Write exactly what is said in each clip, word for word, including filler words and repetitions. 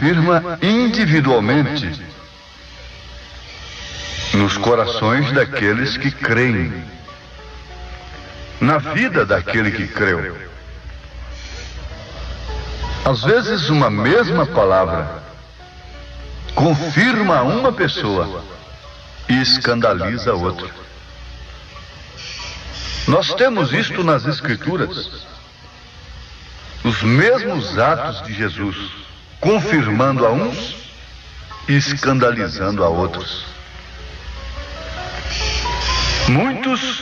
confirma individualmente nos corações daqueles que creem, na vida daquele que creu. Às vezes, uma mesma palavra confirma uma pessoa e escandaliza a outra. Nós temos isto nas Escrituras. Os mesmos atos de Jesus, confirmando a uns e escandalizando a outros. Muitos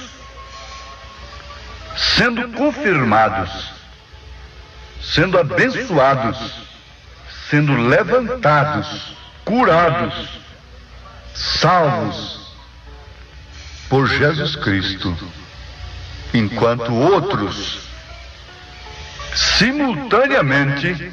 sendo confirmados, sendo abençoados, sendo levantados, curados, salvos por Jesus Cristo, enquanto outros simultaneamente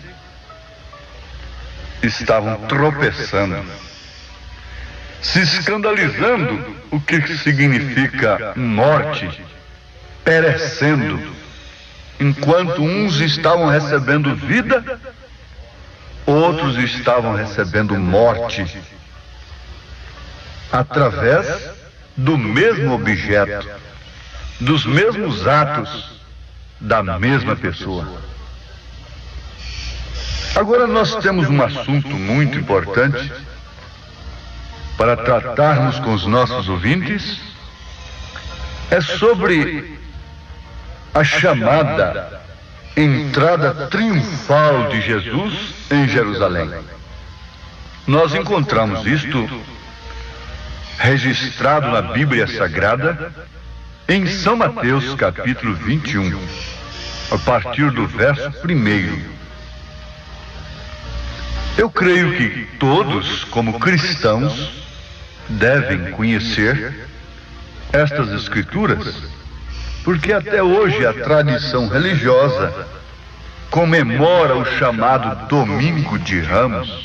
estavam tropeçando, se escandalizando, o que significa morte, perecendo, enquanto uns estavam recebendo vida, outros estavam recebendo morte, através do mesmo objeto, dos mesmos atos da mesma pessoa. Agora nós temos um assunto muito importante para tratarmos com os nossos ouvintes, é sobre a chamada entrada triunfal de Jesus em Jerusalém. Nós encontramos isto registrado na Bíblia Sagrada em São Mateus, capítulo vinte e um, a partir do verso primeiro. Eu creio que todos, como cristãos, devem conhecer estas Escrituras, porque até hoje a tradição religiosa comemora o chamado Domingo de Ramos.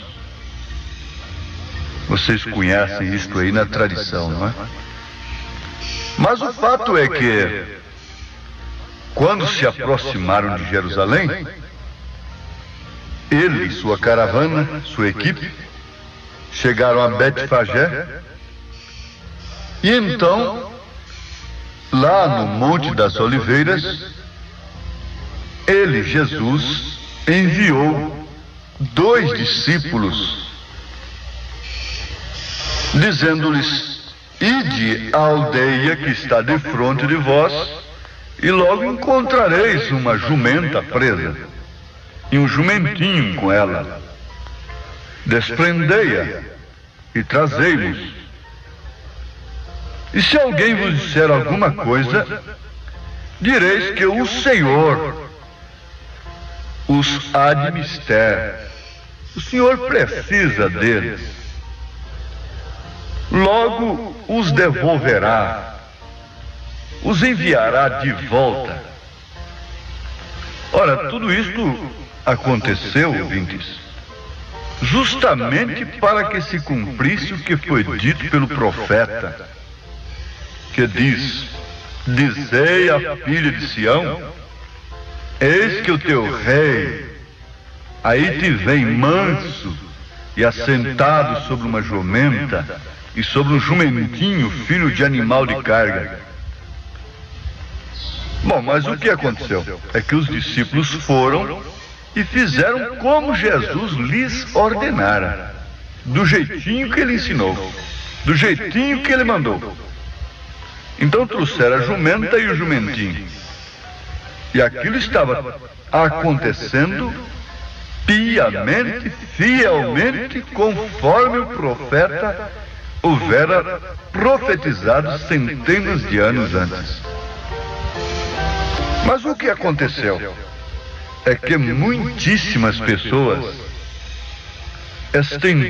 Vocês conhecem isto aí na tradição, não é? Mas o fato é que, quando se aproximaram de Jerusalém, ele e sua caravana, sua equipe, chegaram a Betfagé, e então, lá no Monte das Oliveiras, ele, Jesus, enviou dois discípulos, dizendo-lhes: ide à aldeia que está defronte de vós, e logo encontrareis uma jumenta presa, e um jumentinho com ela. Desprendei-a e trazei-vos. E se alguém vos disser alguma coisa, direis que o Senhor os admister. O Senhor precisa deles. Logo os devolverá, os enviará de volta. Ora, tudo isto aconteceu, ouvintes, justamente para que se cumprisse o que foi dito pelo profeta, que diz: dizei à filha de Sião, eis que o teu rei aí te vem manso e assentado sobre uma jumenta e sobre um jumentinho, filho de animal de carga. Bom, mas o que aconteceu? É que os discípulos foram e fizeram como Jesus lhes ordenara, do jeitinho que ele ensinou, do jeitinho que ele mandou. Então trouxeram a jumenta e o jumentinho, e aquilo estava acontecendo piamente, fielmente, conforme o profeta houvera profetizado centenas de anos antes. Mas o que aconteceu é que muitíssimas pessoas estenderam